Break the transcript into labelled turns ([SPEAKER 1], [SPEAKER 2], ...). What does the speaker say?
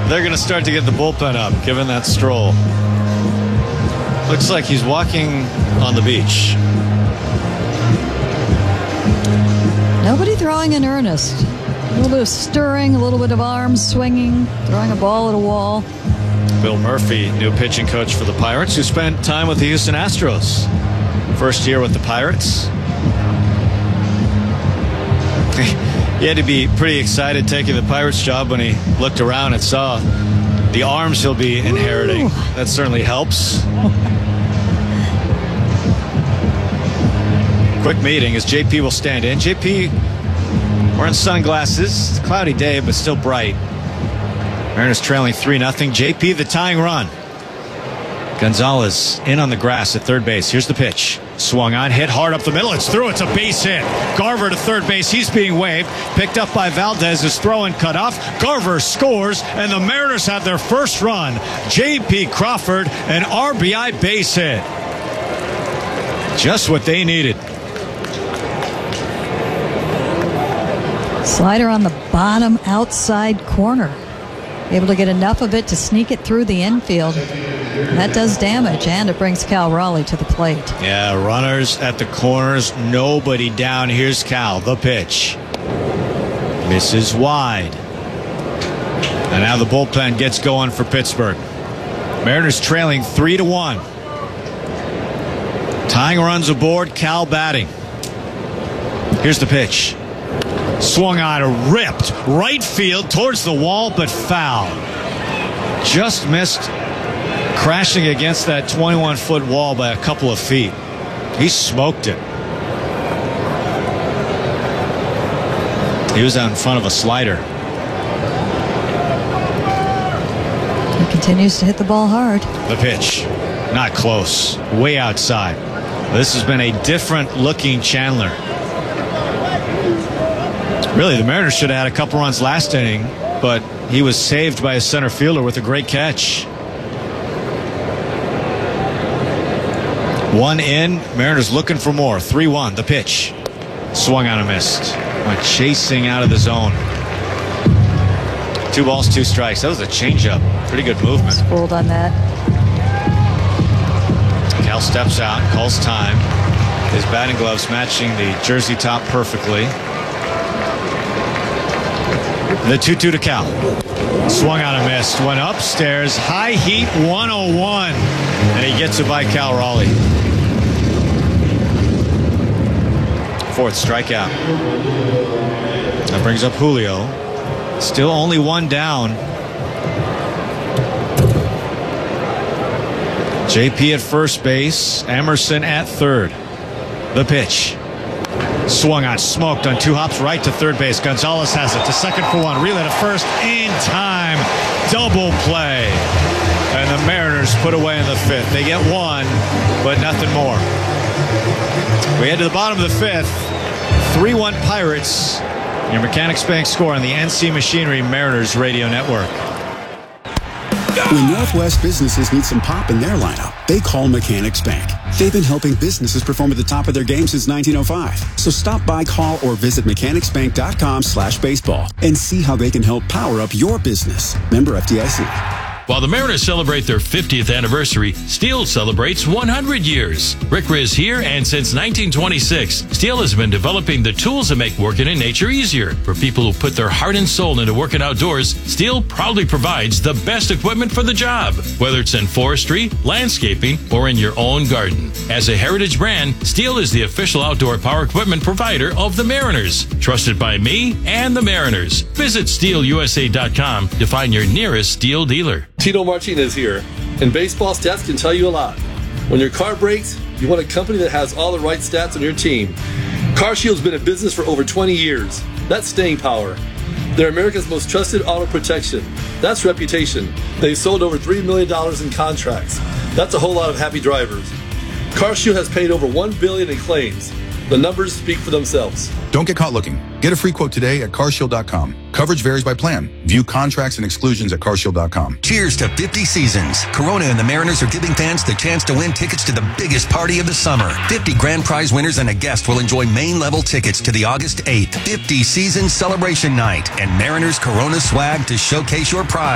[SPEAKER 1] they're going to start to get the bullpen up, given that stroll. Looks like he's walking on the beach.
[SPEAKER 2] Nobody throwing in earnest. A little bit of stirring, a little bit of arms swinging, throwing a ball at a wall.
[SPEAKER 1] Bill Murphy, new pitching coach for the Pirates, who spent time with the Houston Astros. First year with the Pirates. He had to be pretty excited taking the Pirates job when he looked around and saw the arms he'll be inheriting. Ooh. That certainly helps. Quick meeting as JP will stand in. JP wearing sunglasses. It's a cloudy day, but still bright. Mariners trailing 3-0. JP, the tying run. Gonzalez in on the grass at third base. Here's the pitch. Swung on, hit hard up the middle. It's through. It's a base hit. Garver to third base. He's being waved. Picked up by Valdez. His throw and cut off. Garver scores, and the Mariners have their first run. J.P. Crawford, an RBI base hit. Just what they needed.
[SPEAKER 2] Slider on the bottom outside corner. Able to get enough of it to sneak it through the infield. That does damage, and it brings Cal Raleigh to the plate.
[SPEAKER 1] Yeah, runners at the corners, nobody down. Here's Cal, the pitch. Misses wide. And now the bullpen gets going for Pittsburgh. Mariners trailing 3-1. Tying runs aboard, Cal batting. Here's the pitch. Swung on, ripped right field towards the wall, but foul. Just missed crashing against that 21-foot wall by a couple of feet. He smoked it. He was out in front of a slider.
[SPEAKER 2] He continues to hit the ball hard.
[SPEAKER 1] The pitch. Not close. Way outside. This has been a different looking Chandler. Really, the Mariners should have had a couple runs last inning, but he was saved by a center fielder with a great catch. One in, Mariners looking for more. 3-1, the pitch. Swung on and missed. Went chasing out of the zone. 2 balls, 2 strikes. That was a changeup. Pretty good movement.
[SPEAKER 2] Fooled on that.
[SPEAKER 1] Cal steps out, calls time. His batting gloves matching the jersey top perfectly. The 2-2 to Cal. Swung on and missed. Went upstairs. High heat 101. And he gets it by Cal Raleigh. 4th strikeout. That brings up Julio. Still only 1 down. JP at first base. Emerson at third. The pitch. Swung on, smoked on 2 hops right to third base. Gonzalez has it to second for 1. Relay to first in time. Double play. And the Mariners put away in the 5th. They get 1, but nothing more. We head to the bottom of the 5th. 3-1 Pirates. Your Mechanics Bank score on the NC Machinery Mariners Radio Network.
[SPEAKER 3] When Northwest businesses need some pop in their lineup, they call Mechanics Bank. They've been helping businesses perform at the top of their game since 1905. So stop by, call, or visit mechanicsbank.com/baseball and see how they can help power up your business. Member FDIC.
[SPEAKER 4] While the Mariners celebrate their 50th anniversary, Steel celebrates 100 years. Rick Riz here, and since 1926, Steel has been developing the tools that make working in nature easier. For people who put their heart and soul into working outdoors, Steel proudly provides the best equipment for the job, whether it's in forestry, landscaping, or in your own garden. As a heritage brand, Steel is the official outdoor power equipment provider of the Mariners. Trusted by me and the Mariners. Visit SteelUSA.com to find your nearest Steel dealer.
[SPEAKER 5] Tito Martinez here, and baseball stats can tell you a lot. When your car breaks, you want a company that has all the right stats on your team. CarShield's been in business for over 20 years. That's staying power. They're America's most trusted auto protection. That's reputation. They've sold over $3 million in contracts. That's a whole lot of happy drivers. CarShield has paid over $1 billion in claims. The numbers speak for themselves.
[SPEAKER 6] Don't get caught looking. Get a free quote today at carshield.com. Coverage varies by plan. View contracts and exclusions at carshield.com.
[SPEAKER 7] Cheers to 50 seasons. Corona and the Mariners are giving fans the chance to win tickets to the biggest party of the summer. 50 grand prize winners and a guest will enjoy main level tickets to the August 8th 50 season celebration night and Mariners Corona swag to showcase your pride.